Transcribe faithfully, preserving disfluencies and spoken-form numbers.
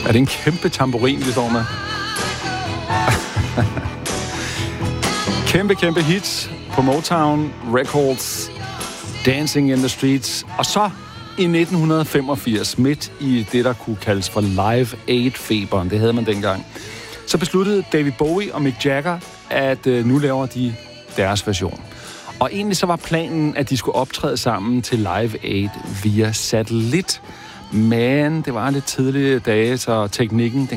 Er det en kæmpe tamburin, vi står med? kæmpe, kæmpe hits på Motown Records, Dancing in the Streets. Og så i nitten femogfirs, midt i det, der kunne kaldes for Live Aid-feberen, det havde man dengang, så besluttede David Bowie og Mick Jagger, at øh, nu laver de deres version. Og egentlig så var planen, at de skulle optræde sammen til Live Aid via satellit. Men det var lidt tidlige dage, så teknikken